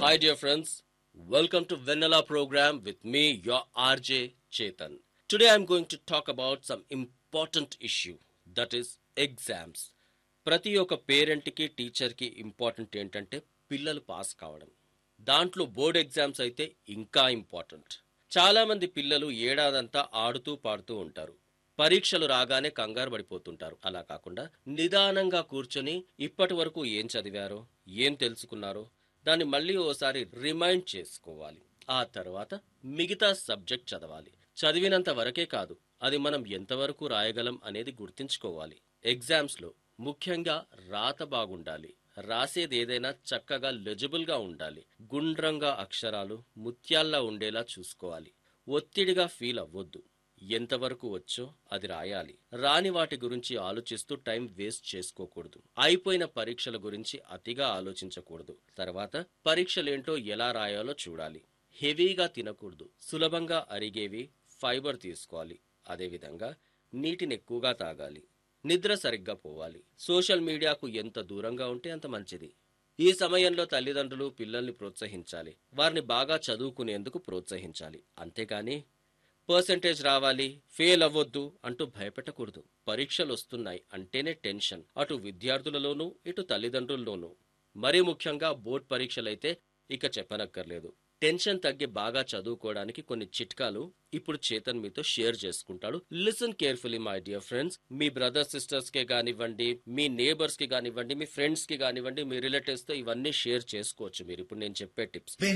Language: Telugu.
Hi, dear friends. Welcome to Vanilla program with me, your RJ Chetan. Today, I'm going to talk about some important issue that is exams. ప్రతి ఒక్క పేరెంట్కి టీచర్కి ఇంపార్టెంట్ ఏంటంటే పిల్లలు పాస్ కావడం. దాంట్లో బోర్డ్ ఎగ్జామ్స్ అయితే ఇంకా ఇంపార్టెంట్. చాలా మంది పిల్లలు ఏడాదంతా ఆడుతూ పాడుతూ ఉంటారు. పరీక్షలు రాగానే కంగారు పడిపోతుంటారు. అలా కాకుండా నిదానంగా కూర్చొని ఇప్పటి వరకు ఏం చదివారో, ఏం తెలుసుకున్నారో దాన్ని మళ్ళీ ఓసారి రిమైండ్ చేసుకోవాలి. ఆ తర్వాత మిగతా సబ్జెక్ట్ చదవాలి. చదివినంత వరకే కాదు, అది మనం ఎంతవరకు రాయగలం అనేది గుర్తుంచుకోవాలి. ఎగ్జామ్స్లో ముఖ్యంగా రాత బాగుండాలి. రాసేది ఏదైనా చక్కగా లెజిబుల్గా ఉండాలి. గుండ్రంగా అక్షరాలు ముత్యాల్లా ఉండేలా చూసుకోవాలి. ఒత్తిడిగా ఫీల్ అవ్వొద్దు. ఎంతవరకు వచ్చో అది రాయాలి. రాని వాటి గురించి ఆలోచిస్తూ టైం వేస్ట్ చేసుకోకూడదు. అయిపోయిన పరీక్షల గురించి అతిగా ఆలోచించకూడదు. తర్వాత పరీక్షలేంటో ఎలా రాయాలో చూడాలి. హెవీగా తినకూడదు. సులభంగా అరిగేవి ఫైబర్ తీసుకోవాలి. అదేవిధంగా నీటిని ఎక్కువగా తాగాలి. నిద్ర సరిగ్గా పోవాలి. సోషల్ మీడియాకు ఎంత దూరంగా ఉంటే అంత మంచిది. ఈ సమయంలో తల్లిదండ్రులు పిల్లల్ని ప్రోత్సహించాలి. వారిని బాగా చదువుకునేందుకు ప్రోత్సహించాలి. అంతేగాని పర్సెంటేజ్ రావాలి, ఫెయిల్ అవ్వొద్దు అంటూ భయపెట్టకూడదు. పరీక్షలు వస్తున్నాయి అంటేనే టెన్షన్, అటు విద్యార్థులలోనూ ఇటు తల్లిదండ్రుల్లోనూ. మరీ ముఖ్యంగా బోర్డ్ పరీక్షలైతే ఇక చెప్పనక్కర్లేదు. టెన్షన్ తగ్గి బాగా చదువుకోవడానికి కొన్ని చిట్కాలు ఇప్పుడు చేతన్ మీతో షేర్ చేసుకుంటాడు. Listen carefully my dear friends. Me brothers sisters కి కానివ్వండి, మీ నేబర్స్ కి కానివ్వండి, మీ ఫ్రెండ్స్ కి కానివ్వండి, మీ రిలేటివ్స్ తో ఇవన్నీ షేర్ చేసుకోవచ్చు మీరు ఇప్పుడు నేను చెప్పే టిప్స్.